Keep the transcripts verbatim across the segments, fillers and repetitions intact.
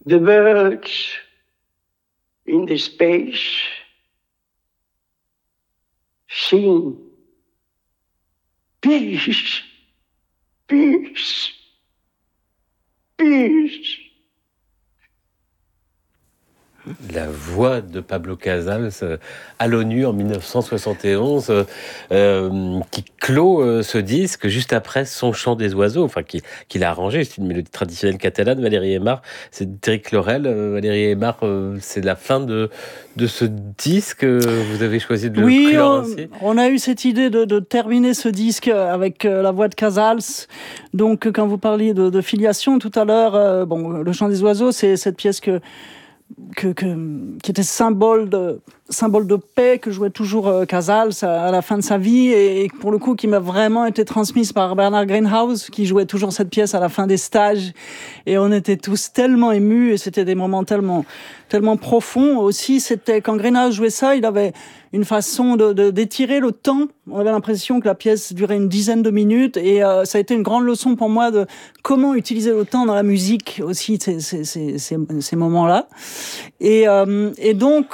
The birds in the space sing peace, peace, peace. La voix de Pablo Casals euh, à l'ONU en dix-neuf cent soixante et onze, euh, euh, qui clôt euh, ce disque juste après Son chant des oiseaux, enfin qui, qu'il a arrangé. C'est une mélodie traditionnelle catalane. Valérie Aymar, c'est Eric Laurel. Euh, Valérie Aymar, euh, c'est la fin de, de ce disque. Euh, vous avez choisi de le Oui, clore on, ainsi. on a eu cette idée de, de terminer ce disque avec euh, la voix de Casals. Donc, quand vous parliez de, de filiation tout à l'heure, euh, bon, Le chant des oiseaux, c'est cette pièce que Que, que, qui était symbole de, symbole de paix, que jouait toujours euh, Casals à, à la fin de sa vie, et, et pour le coup qui m'a vraiment été transmise par Bernard Greenhouse, qui jouait toujours cette pièce à la fin des stages, et on était tous tellement émus, et c'était des moments tellement, tellement profonds. Aussi, c'était quand Greenhouse jouait ça, il avait une façon de, de, d'étirer le temps. On avait l'impression que la pièce durait une dizaine de minutes, et euh, ça a été une grande leçon pour moi de comment utiliser le temps dans la musique aussi, ces, ces, ces, ces, ces moments-là. Et, euh, et donc,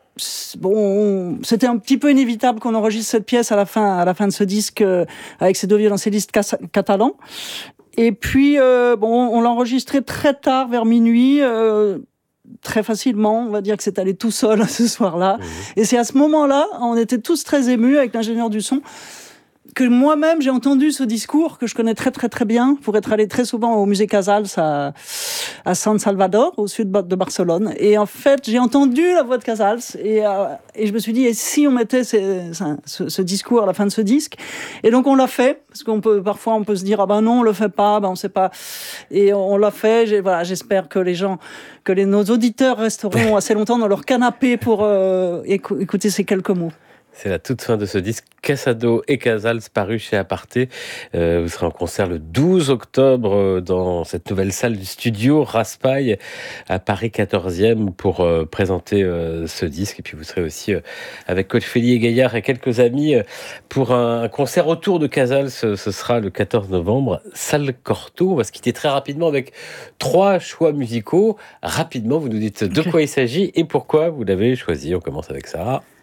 bon, c'était un petit peu inévitable qu'on enregistre cette pièce à la fin, à la fin de ce disque euh, avec ces deux violoncellistes cas- catalans. Et puis, euh, bon, on l'a enregistré très tard, vers minuit. Euh, très facilement, on va dire que c'est allé tout seul ce soir-là. Mmh. Et c'est à ce moment-là, on était tous très émus avec l'ingénieur du son, que moi-même j'ai entendu ce discours que je connais très très très bien pour être allé très souvent au musée Casals à, à San Salvador, au sud de Barcelone. Et en fait, j'ai entendu la voix de Casals et, euh, et je me suis dit, et si on mettait ces, ce, ce discours à la fin de ce disque? Et donc on l'a fait, parce qu'on peut parfois on peut se dire, ah ben non, on le fait pas, ben on sait pas. Et on, on l'a fait. J'ai, voilà, j'espère que les gens, que les, nos auditeurs resteront assez longtemps dans leur canapé pour euh, écou- écouter ces quelques mots. C'est la toute fin de ce disque, Casado et Casals, paru chez Aparté. Euh, vous serez en concert le douze octobre dans cette nouvelle salle du studio Raspail à Paris quatorzième pour euh, présenter euh, ce disque. Et puis vous serez aussi euh, avec Claude Félier Gaillard et quelques amis euh, pour un, un concert autour de Casals. Ce sera le quatorze novembre, salle Cortot. On va se quitter très rapidement avec trois choix musicaux. Rapidement, vous nous dites de quoi il s'agit et pourquoi vous l'avez choisi. On commence avec ça.